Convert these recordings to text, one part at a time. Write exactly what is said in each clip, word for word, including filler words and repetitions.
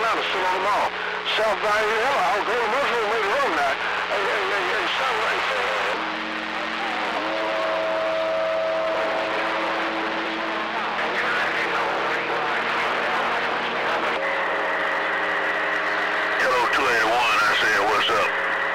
around and sit on them all. South Valley, hell, I'll go to Muslim later on now. Hey, hey, hey, hey, South Valley. Hello, two eighty-one, I said, what's up?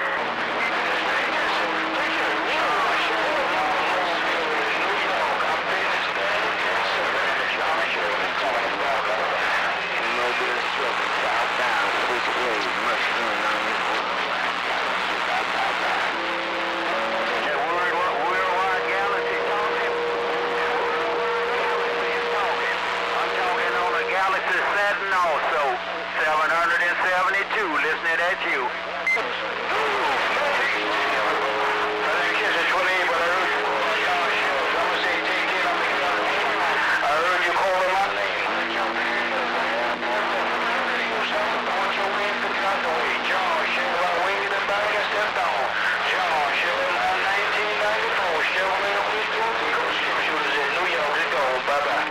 Also, seven seventy-two, listening at you. I heard you calling my name. John Chevrolet winged and back and stepped on. John Chevrolet nineteen ninety-four Chevrolet on this road to go shooters in New York. It's gone. Bye-bye.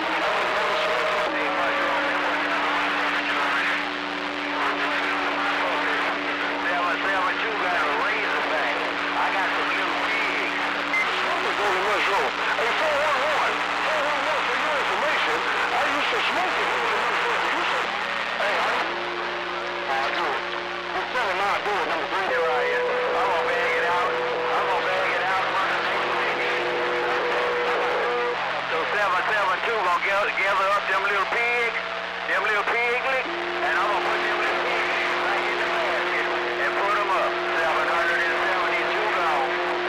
Hey, four one one, four one one, for your information, I used to smoke it. Hey, I do it. This fella now do it, number three. Here I am. I'm gonna bag it out. I'm gonna bag it out. So seven seven two gonna gather, gather up them little pigs, them little piglets, and I'm gonna put them little piglets right in the basket and put them up. seven seventy-two gone.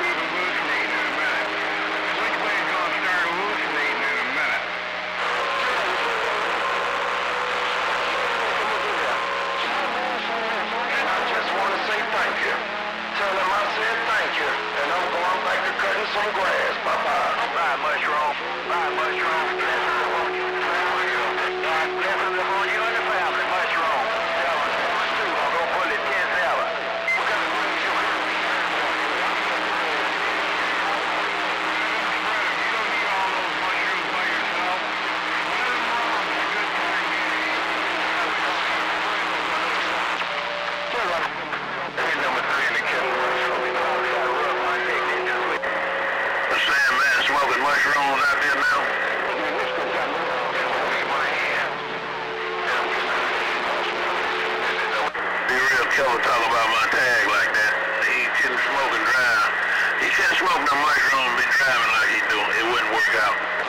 Tell him I said thank you, and I'm going back to cutting some grass. Bye-bye. Bye, mushroom. Bye, mushroom. Blessings upon you and the family. God blessings upon you and the family, mushroom. seven seven two, I'm gonna pull it ten seven. What kind of room you in? You don't need all those mushrooms by yourself. Let them run. It's a good time getting. Tell him. Number three in the kennel. Sam man smoking mushrooms out there now? Be real careful talking about my tag like that. He shouldn't smoke and drive. He shouldn't smoke no mushrooms and be driving like he do. It wouldn't work out.